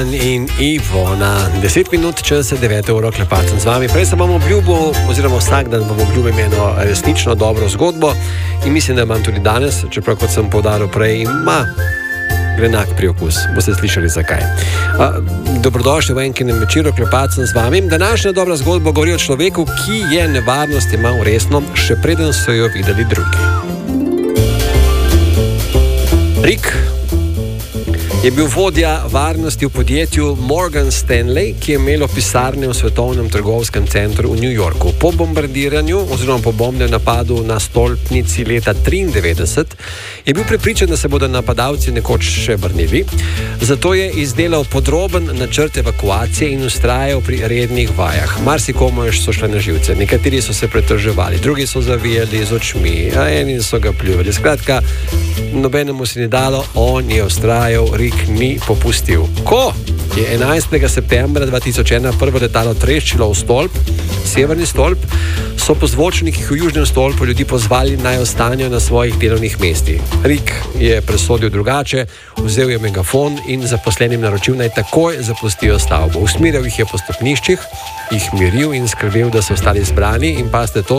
In Ivo na 10 minut čez 9 uro klepacem z vami. Prej sem vam obljubil, oziroma vsak dan vam obljubim eno resnično dobro zgodbo in mislim, da imam tudi danes, čeprav kot sem poudaril prej, ima grenak priokus. Boste slišali zakaj. Dobrodošli v enkinem večeru klepacem z vami. Današnja dobra zgodba govori o človeku, ki je nevarnost imel resno, še preden so jo videli drugi. Rick je bil vodja varnosti v podjetju Morgan Stanley, ki je imelo pisarne v svetovnem trgovskem centru v New Yorku. Po bombardiranju oziroma po bombnem napadu na stolpnici leta 1993 je bil prepričan, da se bodo napadalci nekoč še vrnili. Zato je izdelal podroben načrt evakuacije in vztrajal pri rednih vajah. Marsikomu so šle na živce. Nekateri so se pretrževali, drugi so zavijali z očmi, a eni so ga pljuvali. Skratka, nobenemu se ni dalo, on je vztrajal, Rick ni popustil. Ko je 11. septembra 2001 prvo letalo treščilo v stolp, severni stolp, so po zvočnikih v južnem stolpu ljudi pozvali naj ostanejo na svojih delovnih mestih. Rick je presodil drugače, vzel je megafon in zaposlenim naročil naj takoj zapustijo stavbo. Usmerjal jih je po stopniščih, jih miril in skrbel, da so ostali zbrani in pazite to,